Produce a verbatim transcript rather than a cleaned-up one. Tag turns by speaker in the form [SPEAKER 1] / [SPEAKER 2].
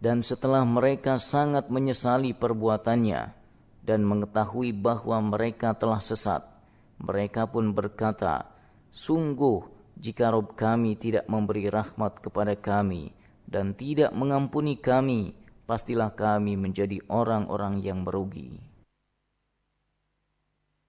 [SPEAKER 1] Dan setelah mereka sangat menyesali perbuatannya dan mengetahui bahwa mereka telah sesat, mereka pun berkata, "Sungguh, jika Rabb kami tidak memberi rahmat kepada kami dan tidak mengampuni kami, pastilah kami menjadi orang-orang yang merugi."